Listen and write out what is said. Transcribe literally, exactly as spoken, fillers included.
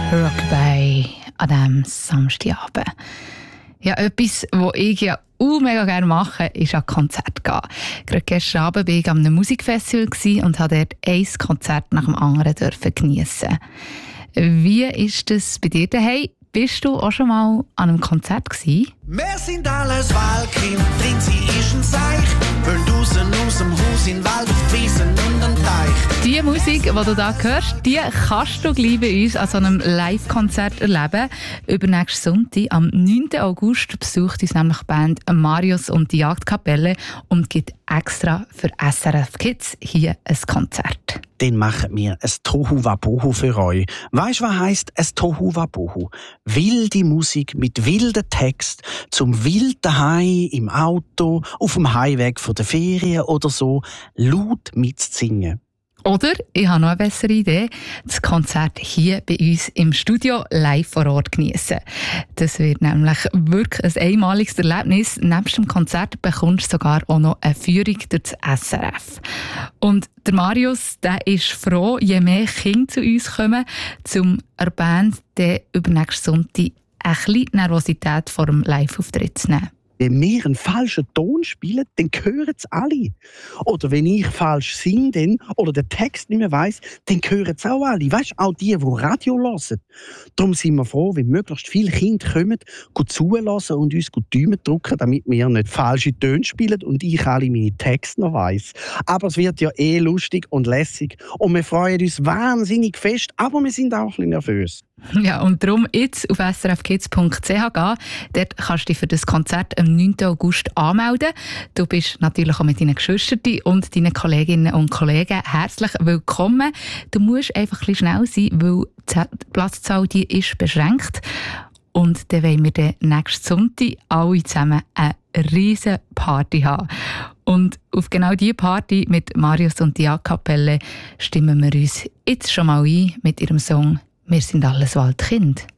Rockabye an diesem Samstagabend. Ja, etwas, was ich ja auch mega gerne mache, ist an Konzerte gehen. Gerade gestern Abend war ich an einem Musikfestival und durfte dort ein Konzert nach dem anderen geniessen. Wie ist das bei dir daheim? Bist du auch schon mal an einem Konzert gewesen? Wir sind alles Wahlkind, drin sie ist ein Seich. Wollen draussen aus dem Haus in den Wald, auf die Wiesen und den Teich. Die Musik, die du da hörst, die kannst du gleich bei uns an so einem Live-Konzert erleben. Übernächsten Sonntag, am neunten August, besucht uns nämlich die Band Marius und die Jagdkapelle und gibt extra für S R F Kids hier ein Konzert. Dann machen wir ein Tohuwabohu für euch. Weisst du, was heisst ein Tohuwabohu? Wilde Musik mit wilden Text zum wilden Hai im Auto, auf dem Heimweg von der Ferien oder so, laut mitzusingen. Oder, ich habe noch eine bessere Idee, das Konzert hier bei uns im Studio live vor Ort geniessen. Das wird nämlich wirklich ein einmaliges Erlebnis. Nebst dem Konzert bekommst du sogar auch noch eine Führung durch das S R F. Und der Marius, der ist froh, je mehr Kinder zu uns kommen, um der Band übernächsten Sonntag ein bisschen Nervosität vor dem Live-Auftritt zu nehmen. Wenn wir einen falschen Ton spielen, dann hören es alle. Oder wenn ich falsch singe dann, oder den Text nicht mehr weiss, dann hören es auch alle. Weißt du, auch die, die Radio hören. Darum sind wir froh, wenn möglichst viele Kinder kommen, gut zulassen und uns gut Däumen drücken, damit wir nicht falsche Töne spielen und ich alle meine Texte noch weiss. Aber es wird ja eh lustig und lässig. Und wir freuen uns wahnsinnig fest, aber wir sind auch ein bisschen nervös. Ja, und darum jetzt auf s r f kids punkt c h gehen. Dort kannst du dich für das Konzert am neunten August anmelden. Du bist natürlich auch mit deinen Geschwistern und deinen Kolleginnen und Kollegen herzlich willkommen. Du musst einfach ein bisschen schnell sein, weil die Platzzahl die ist beschränkt. Und dann wollen wir dann nächsten Sonntag alle zusammen eine riesen Party haben. Und auf genau diese Party mit Marius und die Jagdkapelle stimmen wir uns jetzt schon mal ein mit ihrem Song «Wir sind alles Waldkind».